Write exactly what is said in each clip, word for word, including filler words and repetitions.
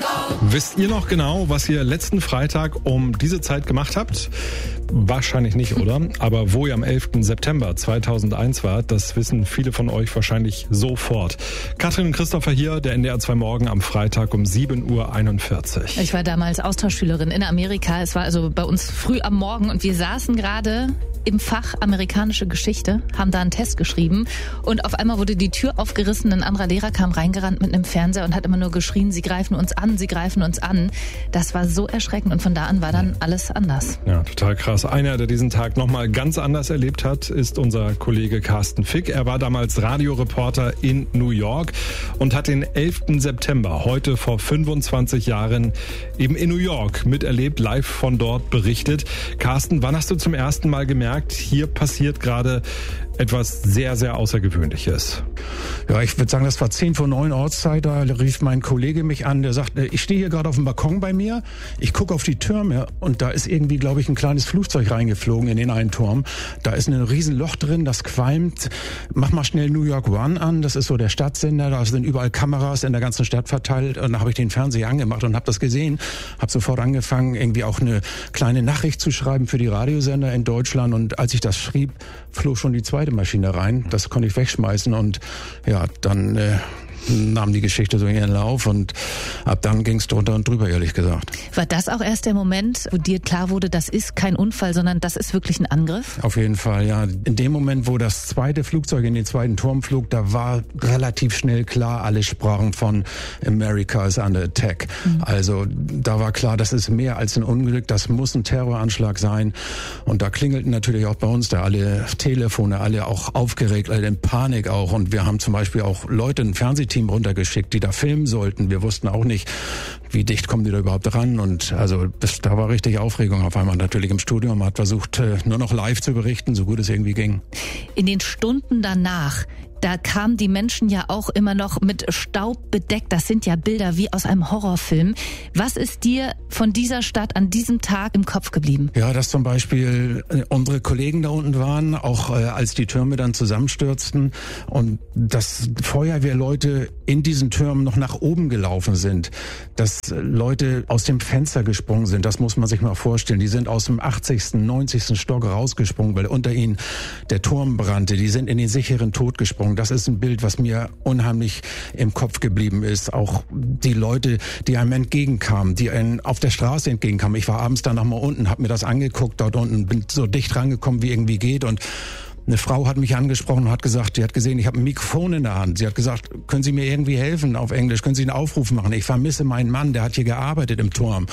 Wisst ihr noch genau, was ihr letzten Freitag um diese Zeit gemacht habt? Wahrscheinlich nicht, oder? Aber wo ihr am elften September zweitausendeins wart, das wissen viele von euch wahrscheinlich sofort. Katrin und Christopher hier, der N D R zwei Morgen am Freitag um sieben Uhr einundvierzig. Ich war damals Austauschschülerin in Amerika. Es war also bei uns früh am Morgen und wir saßen gerade im Fach amerikanische Geschichte, haben da einen Test geschrieben und auf einmal wurde die Tür aufgerissen, ein anderer Lehrer kam reingerannt mit einem Fernseher und hat immer nur geschrien, sie greifen uns an, sie greifen uns an. Das war so erschreckend und von da an war dann alles anders. Ja, total krass. Einer, der diesen Tag nochmal ganz anders erlebt hat, ist unser Kollege Carsten Fick. Er war damals Radioreporter in New York und hat den elften September, heute vor fünfundzwanzig Jahren, eben in New York miterlebt, live von dort berichtet. Carsten, wann hast du zum ersten Mal gemerkt, hier passiert gerade etwas sehr, sehr Außergewöhnliches? Ja, ich würde sagen, das war zehn vor neun Ortszeit, da rief mein Kollege mich an, der sagt, ich stehe hier gerade auf dem Balkon bei mir, ich gucke auf die Türme und da ist irgendwie, glaube ich, ein kleines Flugzeug reingeflogen in den einen Turm. Da ist ein riesen Loch drin, das qualmt. Mach mal schnell New York One an, das ist so der Stadtsender, da sind überall Kameras in der ganzen Stadt verteilt und da habe ich den Fernseher angemacht und habe das gesehen, habe sofort angefangen, irgendwie auch eine kleine Nachricht zu schreiben für die Radiosender in Deutschland und als ich das schrieb, flog schon die zweite Maschine rein, das konnte ich wegschmeißen und ja, dann äh, nahm die Geschichte so ihren Lauf und ab dann ging es drunter und drüber, ehrlich gesagt. War das auch erst der Moment, wo dir klar wurde, das ist kein Unfall, sondern das ist wirklich ein Angriff? Auf jeden Fall, ja. In dem Moment, wo das zweite Flugzeug in den zweiten Turm flog, da war relativ schnell klar, alle sprachen von America is under attack. Mhm. Also da war klar, das ist mehr als ein Unglück, das muss ein Terroranschlag sein. Und da klingelten natürlich auch bei uns da alle Telefone, alle auch aufgeregt, alle in Panik auch. Und wir haben zum Beispiel auch Leute, ein Fernsehteam runtergeschickt, die da filmen sollten. Wir wussten auch nicht, wie dicht kommen die da überhaupt ran. Und also das, da war richtig Aufregung auf einmal natürlich im Studio. Man hat versucht, nur noch live zu berichten, so gut es irgendwie ging. In den Stunden danach, da kamen die Menschen ja auch immer noch mit Staub bedeckt. Das sind ja Bilder wie aus einem Horrorfilm. Was ist dir von dieser Stadt an diesem Tag im Kopf geblieben? Ja, dass zum Beispiel unsere Kollegen da unten waren, auch äh, als die Türme dann zusammenstürzten und dass Feuerwehrleute in diesen Türmen noch nach oben gelaufen sind, dass Leute aus dem Fenster gesprungen sind. Das muss man sich mal vorstellen. Die sind aus dem achtzigsten, neunzigsten Stock rausgesprungen, weil unter ihnen der Turm brannte. Die sind in den sicheren Tod gesprungen. Das ist ein Bild, was mir unheimlich im Kopf geblieben ist. Auch die Leute, die einem entgegenkamen, die einem auf der Straße entgegenkamen. Ich war abends dann noch mal unten, habe mir das angeguckt dort unten, bin so dicht rangekommen, wie irgendwie geht und eine Frau hat mich angesprochen und hat gesagt, die hat gesehen, ich habe ein Mikrofon in der Hand. Sie hat gesagt, können Sie mir irgendwie helfen auf Englisch? Können Sie einen Aufruf machen? Ich vermisse meinen Mann, der hat hier gearbeitet im Turm.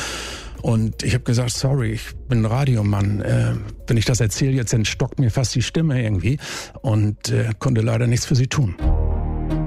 Und ich habe gesagt, sorry, ich bin ein Radiomann. Äh, wenn ich das erzähle, jetzt entstockt mir fast die Stimme irgendwie und äh, konnte leider nichts für sie tun.